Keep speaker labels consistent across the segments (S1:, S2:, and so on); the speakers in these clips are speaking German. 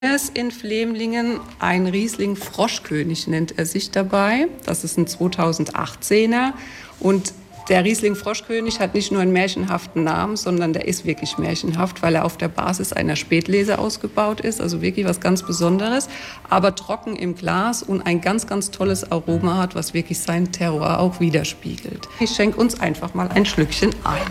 S1: In Flemlingen ein Riesling Froschkönig nennt er sich dabei. Das ist ein 2018er und der Riesling Froschkönig hat nicht nur einen märchenhaften Namen, sondern der ist wirklich märchenhaft, weil er auf der Basis einer Spätlese ausgebaut ist, also wirklich was ganz Besonderes, aber trocken im Glas und ein ganz, ganz tolles Aroma hat, was wirklich sein Terroir auch widerspiegelt. Ich schenke uns einfach mal ein Schlückchen ein.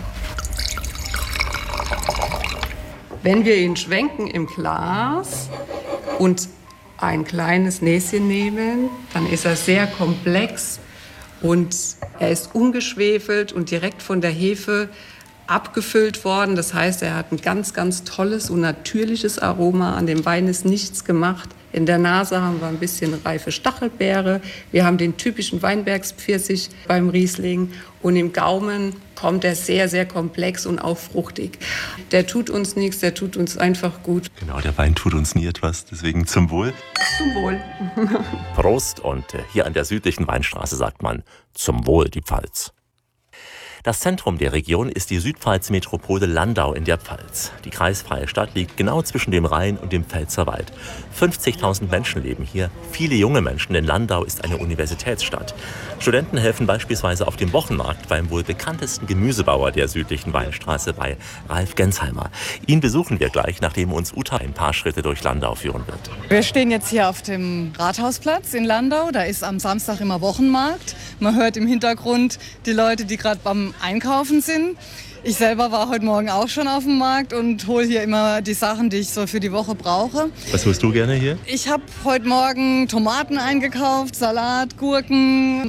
S1: Wenn wir ihn schwenken im Glas und ein kleines Näschen nehmen, dann ist er sehr komplex und er ist ungeschwefelt und direkt von der Hefe abgefüllt worden. Das heißt, er hat ein ganz, ganz tolles und natürliches Aroma. An dem Wein ist nichts gemacht. In der Nase haben wir ein bisschen reife Stachelbeere. Wir haben den typischen Weinbergspfirsich beim Riesling. Und im Gaumen kommt er sehr, sehr komplex und auch fruchtig. Der tut uns nichts, der tut uns einfach gut.
S2: Genau, der Wein tut uns nie etwas, deswegen zum Wohl.
S1: Zum Wohl.
S3: Prost und hier an der südlichen Weinstraße sagt man zum Wohl die Pfalz. Das Zentrum der Region ist die Südpfalz-Metropole Landau in der Pfalz. Die kreisfreie Stadt liegt genau zwischen dem Rhein und dem Pfälzerwald. 50.000 Menschen leben hier, viele junge Menschen, denn Landau ist eine Universitätsstadt. Studenten helfen beispielsweise auf dem Wochenmarkt beim wohl bekanntesten Gemüsebauer der südlichen Weinstraße, bei Ralf Gensheimer. Ihn besuchen wir gleich, nachdem uns Uta ein paar Schritte durch Landau führen wird.
S4: Wir stehen jetzt hier auf dem Rathausplatz in Landau. Da ist am Samstag immer Wochenmarkt. Man hört im Hintergrund die Leute, die gerade beim Einkaufen sind. Ich selber war heute Morgen auch schon auf dem Markt und hole hier immer die Sachen, die ich so für die Woche brauche.
S2: Was holst du gerne hier?
S4: Ich habe heute Morgen Tomaten eingekauft, Salat, Gurken.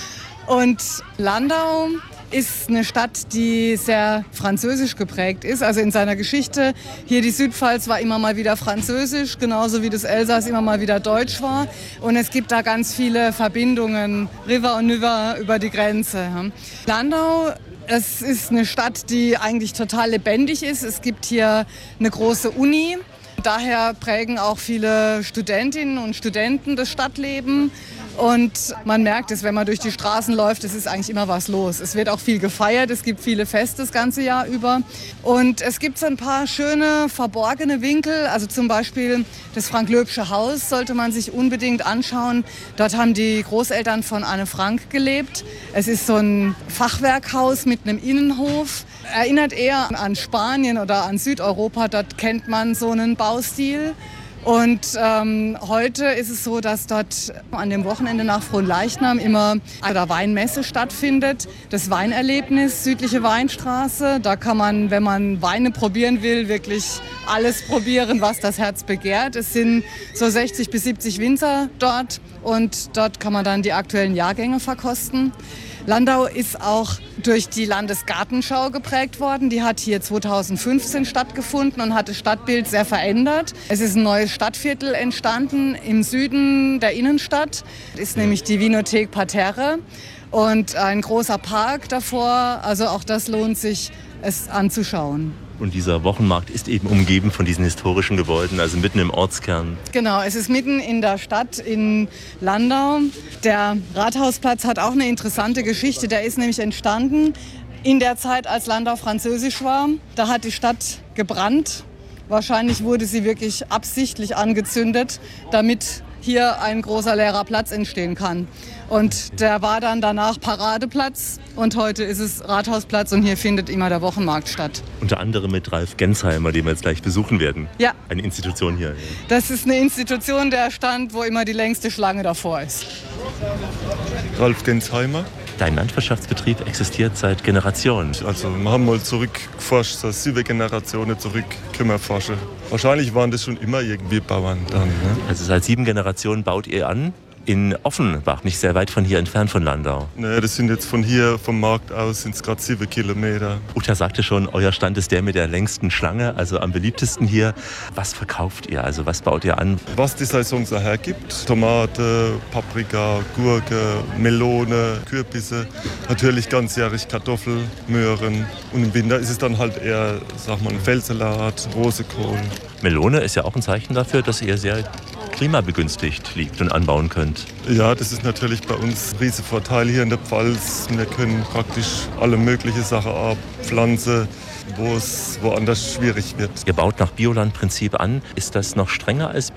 S4: Und Landau ist eine Stadt, die sehr französisch geprägt ist. Also in seiner Geschichte, hier die Südpfalz war immer mal wieder französisch, genauso wie das Elsass immer mal wieder deutsch war. Und es gibt da ganz viele Verbindungen, River und Nüver über die Grenze. Landau, es ist eine Stadt, die eigentlich total lebendig ist. Es gibt hier eine große Uni. Daher prägen auch viele Studentinnen und Studenten das Stadtleben. Und man merkt es, wenn man durch die Straßen läuft, es ist eigentlich immer was los. Es wird auch viel gefeiert, es gibt viele Feste das ganze Jahr über. Und es gibt so ein paar schöne, verborgene Winkel. Also zum Beispiel das Frank-Löbsche Haus sollte man sich unbedingt anschauen. Dort haben die Großeltern von Anne Frank gelebt. Es ist so ein Fachwerkhaus mit einem Innenhof. Erinnert eher an Spanien oder an Südeuropa. Dort kennt man so einen Baustil. Und heute ist es so, dass dort an dem Wochenende nach Fronleichnam immer eine Weinmesse stattfindet. Das Weinerlebnis, südliche Weinstraße. Da kann man, wenn man Weine probieren will, wirklich alles probieren, was das Herz begehrt. Es sind so 60 bis 70 Winzer dort und dort kann man dann die aktuellen Jahrgänge verkosten. Landau ist auch durch die Landesgartenschau geprägt worden. Die hat hier 2015 stattgefunden und hat das Stadtbild sehr verändert. Es ist ein neues Stadtviertel entstanden im Süden der Innenstadt. Das ist nämlich die Winothek Parterre und ein großer Park davor. Also auch das lohnt sich, es anzuschauen.
S2: Und dieser Wochenmarkt ist eben umgeben von diesen historischen Gebäuden, also mitten im Ortskern.
S4: Genau, es ist mitten in der Stadt in Landau. Der Rathausplatz hat auch eine interessante Geschichte. Der ist nämlich entstanden in der Zeit, als Landau französisch war. Da hat die Stadt gebrannt. Wahrscheinlich wurde sie wirklich absichtlich angezündet, damit hier ein großer leerer Platz entstehen kann. Und der war dann danach Paradeplatz und heute ist es Rathausplatz und hier findet immer der Wochenmarkt statt.
S2: Unter anderem mit Ralf Gensheimer, den wir jetzt gleich besuchen werden.
S4: Ja.
S2: Eine Institution hier.
S4: Das ist eine Institution, der stand, wo immer die längste Schlange davor ist.
S5: Ralf Gensheimer.
S2: Dein Landwirtschaftsbetrieb existiert seit Generationen.
S5: Also wir haben mal zurückgeforscht, so 7 Generationen zurück können wir forschen. Wahrscheinlich waren das schon immer irgendwie Bauern dann. Ne?
S2: Also seit 7 Generationen baut ihr an in Offenbach, nicht sehr weit von hier entfernt von Landau.
S5: Ne, das sind jetzt von hier, vom Markt aus, sind es gerade 7 Kilometer.
S2: Uta sagte schon, euer Stand ist der mit der längsten Schlange, also am beliebtesten hier. Was verkauft ihr, also was baut ihr an?
S5: Was die Saison so hergibt, Tomate, Paprika, Gurke, Melone, Kürbisse, natürlich ganzjährig Kartoffel, Möhren. Und im Winter ist es dann halt eher, sag mal, ein Feldsalat, Rosenkohl.
S2: Melone ist ja auch ein Zeichen dafür, dass ihr sehr klimabegünstigt liegt und anbauen könnt.
S5: Ja, das ist natürlich bei uns ein riesiger Vorteil hier in der Pfalz. Wir können praktisch alle möglichen Sachen abpflanzen, wo es woanders schwierig wird.
S2: Ihr baut nach Biolandprinzip an. Ist das noch strenger als